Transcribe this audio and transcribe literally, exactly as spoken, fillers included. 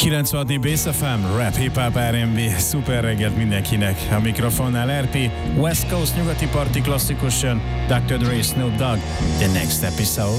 kilencvenhatni Bass ef em, Rap, Hip Hop, er end bé, szuper reggelt mindenkinek. A mikrofonnál er pé, West Coast nyugati parti klasszikus jön, doktor Dre, Snoop Dogg, The Next Episode.